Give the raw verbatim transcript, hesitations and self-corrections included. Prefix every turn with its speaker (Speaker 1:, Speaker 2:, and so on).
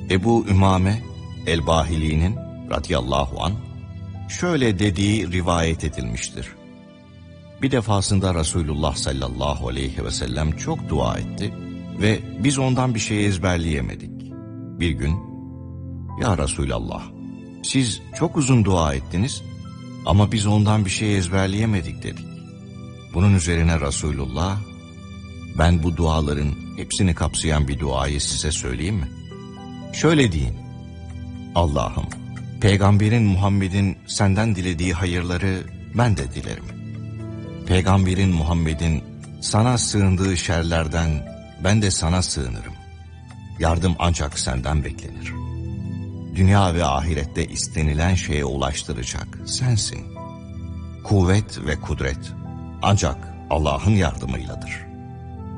Speaker 1: Ebu Ümame el-Bahili'nin radıyallahu an şöyle dediği rivayet edilmiştir. Bir defasında Resulullah sallallahu aleyhi ve sellem çok dua etti ve biz ondan bir şey ezberleyemedik. Bir gün, "Ya Resulallah, siz çok uzun dua ettiniz ama biz ondan bir şey ezberleyemedik" dedik. Bunun üzerine Resulullah, "Ben bu duaların hepsini kapsayan bir duayı size söyleyeyim mi? Şöyle deyin: Allah'ım, Peygamberin Muhammed'in senden dilediği hayırları ben de dilerim. Peygamberin Muhammed'in sana sığındığı şerlerden ben de sana sığınırım. Yardım ancak senden beklenir. Dünya ve ahirette istenilen şeye ulaştıracak sensin. Kuvvet ve kudret ancak Allah'ın yardımıyladır.